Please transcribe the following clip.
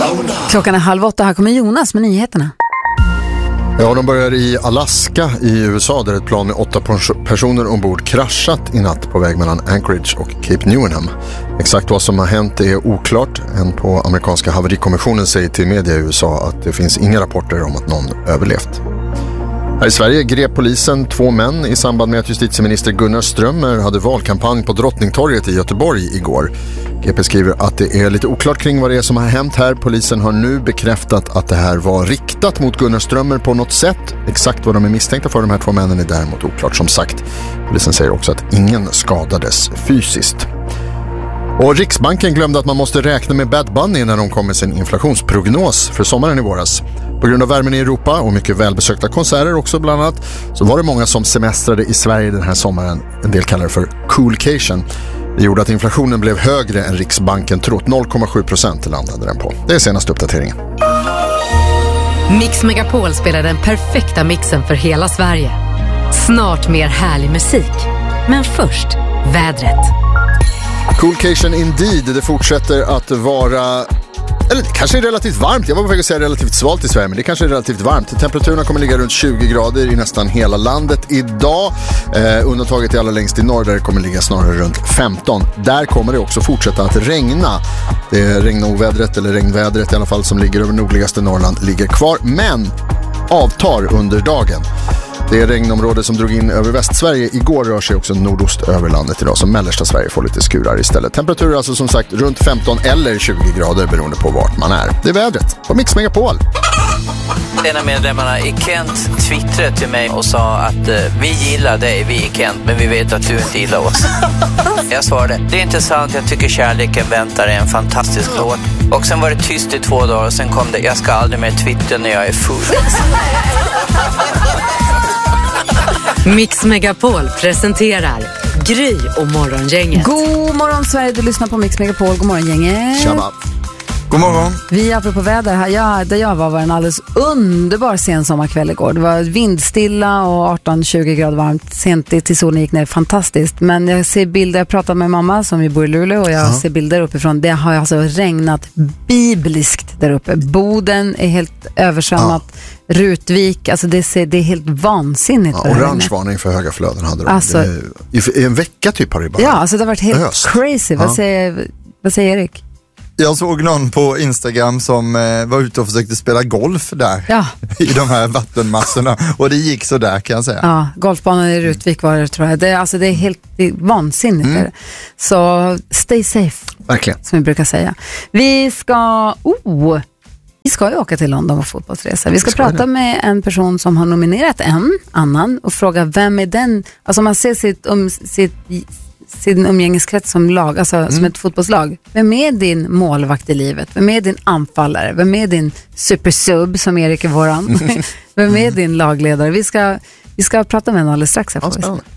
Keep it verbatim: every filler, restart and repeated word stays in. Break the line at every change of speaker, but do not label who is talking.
Klockan är halv åtta, här kommer Jonas med nyheterna.
Ja, de börjar i Alaska i U S A där ett plan med åtta personer ombord kraschat i natt på väg mellan Anchorage och Cape Newinham. Exakt vad som har hänt är oklart. En på amerikanska haverikommissionen säger till media i U S A att det finns inga rapporter om att någon överlevt. Här i Sverige grep polisen två män i samband med att justitieminister Gunnar Strömmer hade valkampanj på Drottningtorget i Göteborg igår. G P skriver att det är lite oklart kring vad det är som har hänt här. Polisen har nu bekräftat att det här var riktat mot Gunnar Strömmer på något sätt. Exakt vad de är misstänkta för, de här två männen, är däremot oklart som sagt. Polisen säger också att ingen skadades fysiskt. Och Riksbanken glömde att man måste räkna med Bad Bunny när de kom med sin inflationsprognos för sommaren i våras. På grund av värmen i Europa och mycket välbesökta konserter också bland annat, så var det många som semestrade i Sverige den här sommaren. En del kallar det för coolcation. Det gjorde att inflationen blev högre än Riksbanken trott. noll komma sju procent landade den på. Det är senaste uppdateringen.
Mix Megapol spelar den perfekta mixen för hela Sverige. Snart mer härlig musik. Men först, vädret.
Coolcation indeed. Det fortsätter att vara... Eller det kanske är relativt varmt. Jag var på väg att säga relativt svalt i Sverige, men det kanske är relativt varmt. Temperaturerna kommer ligga runt tjugo grader i nästan hela landet idag. Eh, undantaget är allra längst i norr där det kommer ligga snarare runt femton. Där kommer det också fortsätta att regna. Det är regnovädret, eller regnvädret i alla fall, som ligger över nordligaste Norrland ligger kvar, men avtar under dagen. Det regnområde som drog in över Västsverige igår rör sig också nordost över landet idag, så mellersta Sverige får lite skurar istället. Temperaturer alltså som sagt runt femton eller tjugo grader beroende på vart man är. Det är vädret på Mix Megapol.
En av medlemmarna i Kent twittrade till mig och sa att eh, vi gillar dig, vi i Kent, men vi vet att du inte gillar oss. Jag svarade, det är inte sant, jag tycker kärleken väntar, är en fantastisk låt. Och sen var det tyst i två dagar och sen kom det, jag ska aldrig mer twittra när jag är full.
Mix Megapol presenterar Gry och Morgongänget.
God morgon Sverige, du lyssnar på Mix Megapol. God morgon gänget.
Tjaba.
God morgon.
Vi är apropå väder här. Jag, där jag var var en alldeles underbar sensommarkväll igår. Det var vindstilla och arton till tjugo grader varmt. Sent till solen gick ner, fantastiskt. Men jag ser bilder, jag pratar med mamma som vi bor i Luleå och jag ja. ser bilder uppifrån. Det har alltså regnat bibliskt där uppe. Boden är helt översvämmat. Ja. Rutvik, alltså det, ser, det är helt vansinnigt.
Ja, orange varning för höga flöden hade de.
Alltså,
det, i, I en vecka typ har det bara.
Ja, alltså det har varit helt öst. Crazy.
Ja.
Vad, säger, vad säger Erik?
Jag såg någon på Instagram som eh, var ute och försökte spela golf där
ja.
i de här vattenmassorna, och det gick så där kan jag säga.
Ja, golfbanan i Rutvik var det, tror jag. Det, alltså, det är helt det är vansinnigt. Mm. Så stay safe.
Verkligen.
Som vi brukar säga. Vi ska... Oh, vi ska ju åka till London på fotbollsresa. Vi ska, ska prata med en person som har nominerat en annan och fråga vem är den... Alltså man ser sitt... Um, sitt sin umgängeskrets som lag, alltså mm. som ett fotbollslag. Vem är din målvakt i livet? Vem är din anfallare? Vem är din supersub som Erik är våran? Vem är din lagledare? Vi ska, vi ska prata med henne alldeles strax här.
Ja,